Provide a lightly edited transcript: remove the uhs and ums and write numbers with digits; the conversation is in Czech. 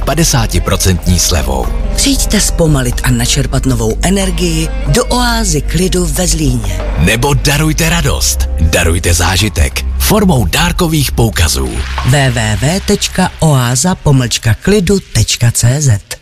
50% slevou. Přijďte zpomalit a načerpat novou energii do oázy klidu ve Zlíně. Nebo darujte radost, darujte zážitek formou dárkových poukazů. www.oaza-klidu.cz